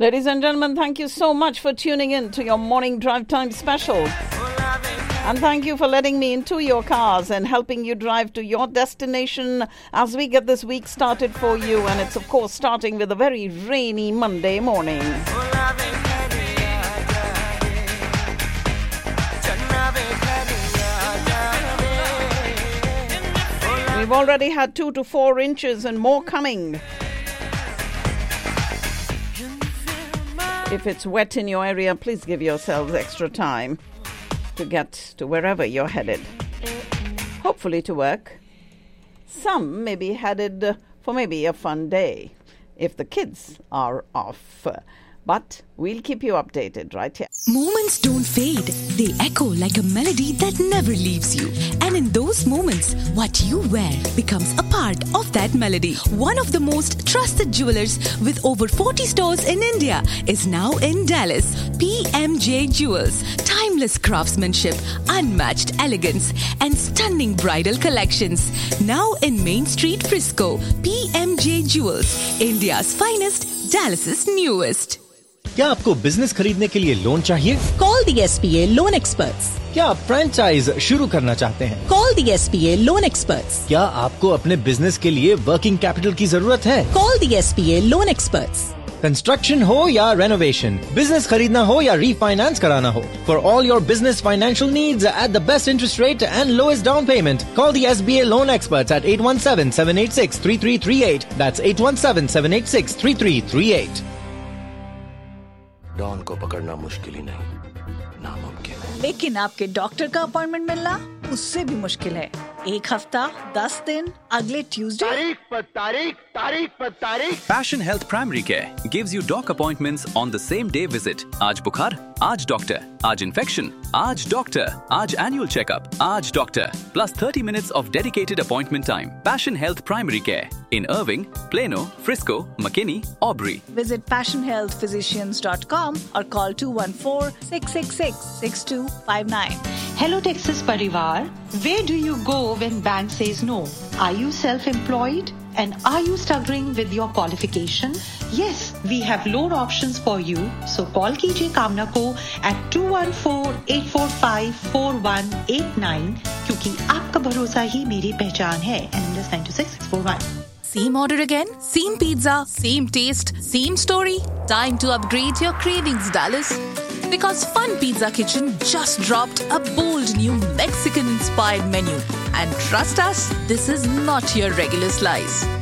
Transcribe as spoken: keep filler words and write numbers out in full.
Ladies and gentlemen, thank you so much for tuning in to your morning drive time special. And thank you for letting me into your cars and helping you drive to your destination as we get this week started for you. And it's, of course, starting with a very rainy Monday morning. We've already had two to four inches and more coming. If it's wet in your area, please give yourselves extra time to get to wherever you're headed. Hopefully to work. Some may be headed for maybe a fun day if the kids are off. But we'll keep you updated right here. Moments don't fade. They echo like a melody that never leaves you. And in those moments, what you wear becomes a part of that melody. One of the most trusted jewelers with over forty stores in India is now in Dallas. P M J Jewels. Timeless craftsmanship, unmatched elegance, and stunning bridal collections. Now in Main Street, Frisco. P M J Jewels. India's finest, Dallas's newest. क्या आपको business खरीदने के लिए loan चाहिए? Call the S B A Loan Experts. क्या आप franchise शुरू करना चाहते हैं? Call the S B A Loan Experts. क्या आपको अपने बिजनेस के लिए वर्किंग कैपिटल की जरूरत है? Call the S B A Loan Experts. Construction हो या रेनोवेशन, बिजनेस खरीदना हो या रीफाइनेंस कराना हो, for all your business financial needs at the best interest rate and lowest down payment, call the S B A Loan Experts at eight one seven, seven eight six, three three three eight. That's eight one seven, seven eight six, three three three eight. Don को पकड़ना मुश्किल ही नहीं, नामुमकिन है। लेकिन आपके doctor का appointment मिलना उससे भी मुश्किल है। एक हफ्ता, दस दिन, अगले ट्यूसडे। तारीख पर तारीख, तारीख पर तारीख। Passion Health Primary Care gives you doc appointments on the same day visit. आज बुखार, आज डॉक्टर, आज infection, आज डॉक्टर, आज annual checkup, आज doctor, plus thirty minutes of dedicated appointment time. Passion Health Primary Care in Irving, Plano, Frisco, McKinney, Aubrey. Visit passion health physicians dot com or call two one four, six six six, six two five nine. Hello Texas Parivar, where do you go when bank says no? Are you self-employed and are you struggling with your qualification? Yes, we have loan options for you. So call Kijiye Kamna ko at two one four, eight four five, four one eight nine क्योंकि आपका भरोसा ही मेरी पहचान है. N M L S nine two six six four one. Same order again? Same pizza, same taste, same story? Time to upgrade your cravings, Dallas. Because Fun Pizza Kitchen just dropped a bold new Mexican-inspired menu. And trust us, this is not your regular slice.